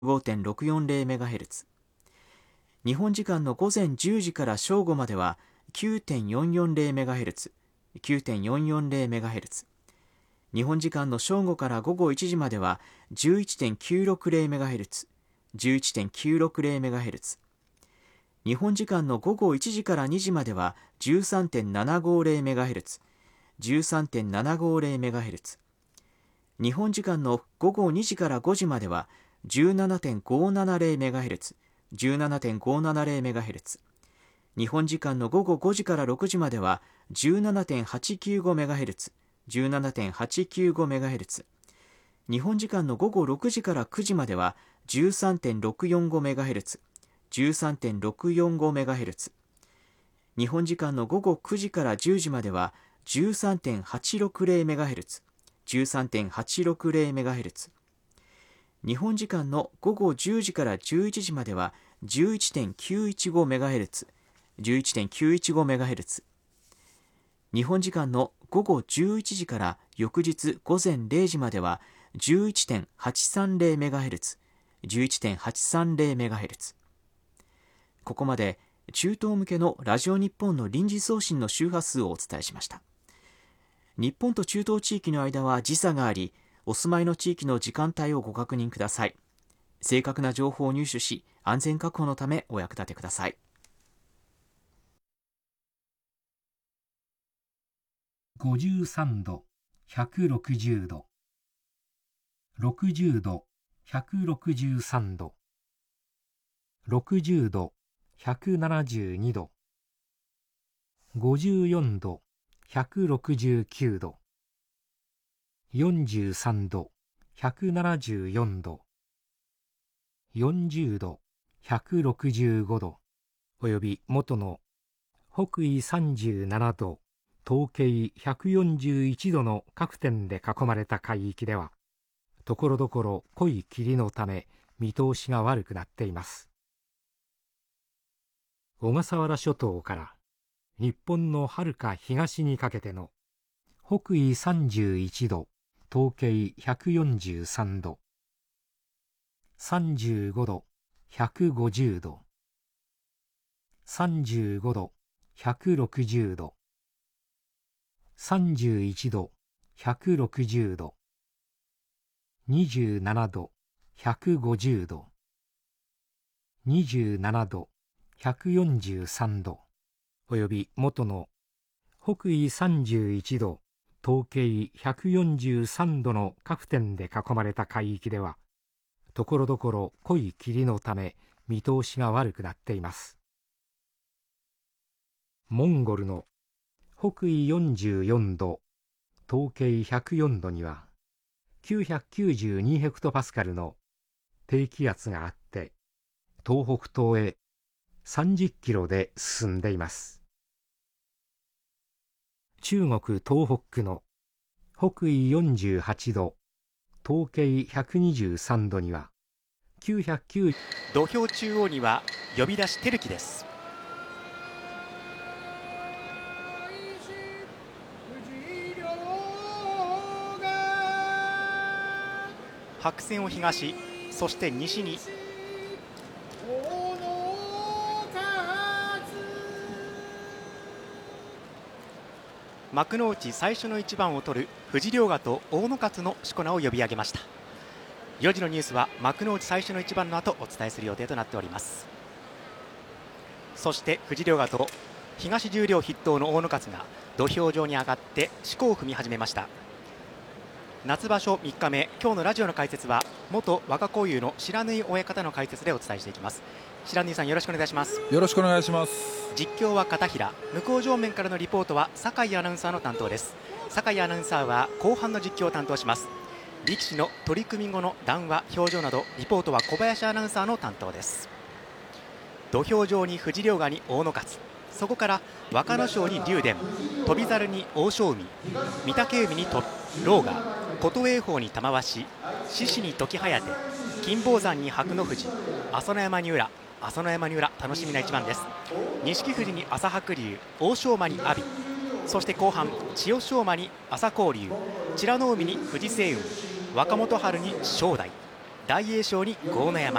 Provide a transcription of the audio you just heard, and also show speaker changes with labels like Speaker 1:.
Speaker 1: 5.640MHz、日本時間の午前10時から正午までは 9.440MHz、9.440MHz、日本時間の正午から午後1時までは 11.960MHz、11.960MHz、日本時間の午後1時から2時までは 13.750MHz、13.750MHz、日本時間の午後2時から5時までは 17.570MHz、17.570MHz、日本時間の午後5時から6時までは 17.895MHz、17.895MHz、日本時間の午後6時から9時までは 13.645MHz、13.645MHz、日本時間の午後9時から10時までは 13.860MHz、13.860MHz、日本時間の午後10時から11時までは 11.915MHz、11.915MHz、日本時間の午後11時から翌日午前0時までは 11.830MHz、11.830MHz。ここまで中東向けのラジオ日本の臨時送信の周波数をお伝えしました。日本と中東地域の間は時差があり、お住まいの地域の時間帯をご確認ください。正確な情報を入手し、安全確保のためお役立てください。
Speaker 2: 53度、160度、60度、163度、60度、172度、54度、169度、43度、174度、40度、165度、および元の北緯37度、東経141度の各点で囲まれた海域では、ところどころ濃い霧のため見通しが悪くなっています。小笠原諸島から日本のはるか東にかけての北緯31度、東経143度、35度、150度、35度、160度、31度、160度、27度、150度、27度、143度、および元の北緯31度、東経143度の各点で囲まれた海域では、ところどころ濃い霧のため見通しが悪くなっています。モンゴルの北緯44度、東経104度には992ヘクトパスカルの低気圧があって、東北東へ30キロで進んでいます。中国東北区の北緯48度、東経123度には909。
Speaker 3: 土俵中央には呼び出し照樹です。白線を東、そして西に幕内最初の一番を取る富士陵河と大野勝のしこ名を呼び上げました。4時のニュースは幕内最初の一番の後お伝えする予定となっております。そして富士陵河と東十両筆頭の大野勝が土俵上に上がってしこを踏み始めました。夏場所3日目、今日のラジオの解説は元若子湯の白縫親方の解説でお伝えしていきます。白縫さん、よろしくお願いします。
Speaker 4: よろしくお願いします。
Speaker 3: 実況は片平、向こう正面からのリポートは酒井アナウンサーの担当です。酒井アナウンサーは後半の実況を担当します。力士の取組後の談話、表情などリポートは小林アナウンサーの担当です。土俵上に富士陵河に大野勝、そこから若野賞に竜電、翔猿に欧勝海、御嶽海に狼雅、琴栄鵬に玉鷲、獅子に時疾風、金峰山に白野富士、朝乃山に宇良、朝乃山に宇良、楽しみな一番です。錦富士に朝白龍、欧勝馬に阿炎、そして後半千代翔馬に朝紅龍、美ノ海に藤青雲、若元春に正代、大栄翔に豪ノ山、